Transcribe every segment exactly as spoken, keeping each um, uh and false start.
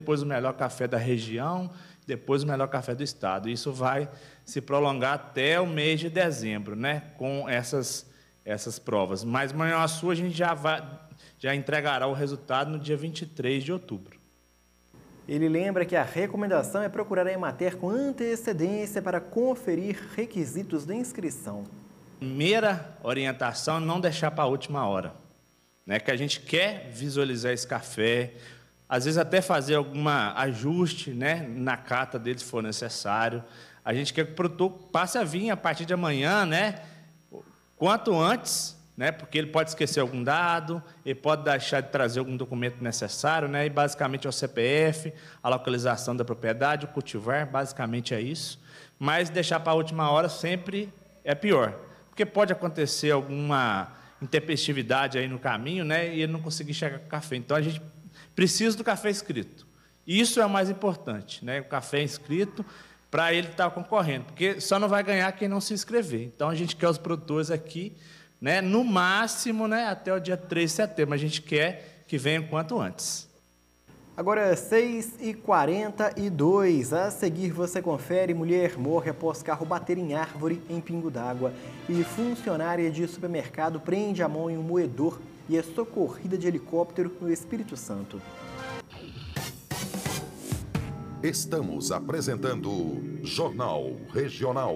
depois o melhor café da região, depois o melhor café do estado. Isso vai se prolongar até o mês de dezembro, né, com essas, essas provas. Mas Manhuaçu a gente já, vai, já entregará o resultado no dia vinte e três de outubro. Ele lembra que a recomendação é procurar a Emater com antecedência para conferir requisitos de inscrição. Primeira orientação é não deixar para a última hora, né, que a gente quer visualizar esse café, às vezes até fazer algum ajuste, né, na cata dele, se for necessário. A gente quer que o produtor passe a vir a partir de amanhã, né, quanto antes, né, porque ele pode esquecer algum dado, ele pode deixar de trazer algum documento necessário, né, e basicamente é o C P F, a localização da propriedade, o cultivar, basicamente é isso. Mas deixar para a última hora sempre é pior, porque pode acontecer alguma intempestividade aí no caminho, né, e ele não conseguir chegar com o café. Então, a gente precisa do café escrito. Isso é o mais importante, né? O café inscrito para ele estar concorrendo, porque só não vai ganhar quem não se inscrever. Então, a gente quer os produtores aqui, né, no máximo, né, até o dia três de setembro. A gente quer que venham quanto antes. Agora, seis e quarenta e dois. A seguir, você confere: mulher morre após carro bater em árvore em Pingo d'Água. E funcionária de supermercado prende a mão em um moedor e é socorrida de helicóptero no Espírito Santo. Estamos apresentando Jornal Regional.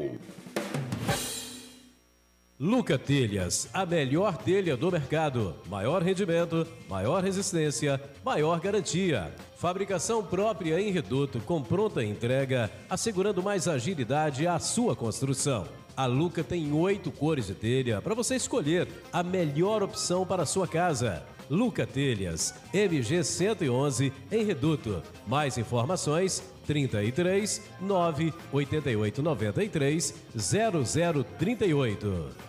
Luca Telhas, a melhor telha do mercado. Maior rendimento, maior resistência, maior garantia. Fabricação própria em reduto com pronta entrega, assegurando mais agilidade à sua construção. A Luca tem oito cores de telha para você escolher a melhor opção para a sua casa. Luca Telhas, M G cento e onze, em Reduto. Mais informações, trinta e três, nove, oitenta e oito, noventa e três, zero zero trinta e oito.